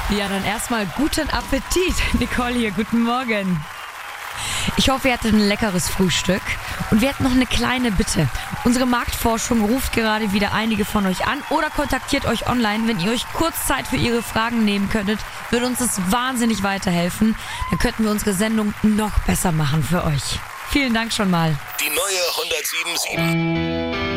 Ja, dann erstmal guten Appetit. Nicole hier, guten Morgen. Ich hoffe, ihr hattet ein leckeres Frühstück. Und wir hätten noch eine kleine Bitte. Unsere Marktforschung ruft gerade wieder einige von euch an oder kontaktiert euch online. Wenn ihr euch kurz Zeit für ihre Fragen nehmen könntet, würde uns das wahnsinnig weiterhelfen. Dann könnten wir unsere Sendung noch besser machen für euch. Vielen Dank schon mal. Die neue 107.7.